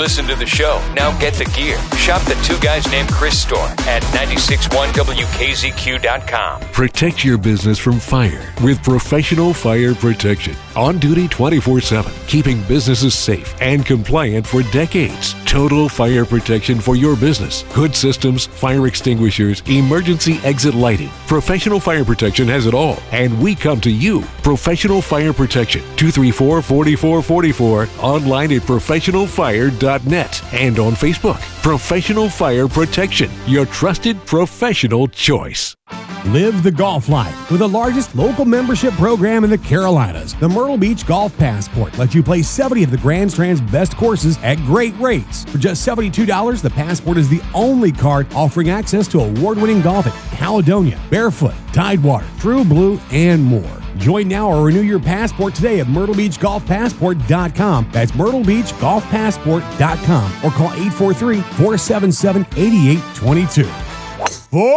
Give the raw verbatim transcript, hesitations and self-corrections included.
listen to the show. Now get the gear. Shop the Two Guys Named Chris store at nine six one W K Z Q dot com. Protect your business from fire with Professional Fire Protection. On duty twenty-four seven, keeping businesses safe and compliant for decades. Total fire protection for your business. Hood systems, fire extinguishers, emergency exit lighting. Professional Fire Protection has it all, and we come to you. Professional Fire Protection, two three four, four four four four, online at professional fire dot net and on Facebook. Professional Fire Protection, your trusted professional choice. Live the golf life with the largest local membership program in the Carolinas. The Myrtle Beach Golf Passport lets you play seventy of the Grand Strand's best courses at great rates. For just seventy-two dollars, the Passport is the only card offering access to award-winning golf at Caledonia, Barefoot, Tidewater, True Blue, and more. Join now or renew your passport today at myrtle beach golf passport dot com. That's myrtle beach golf passport dot com or call eight four three, four seven seven, eight eight two two.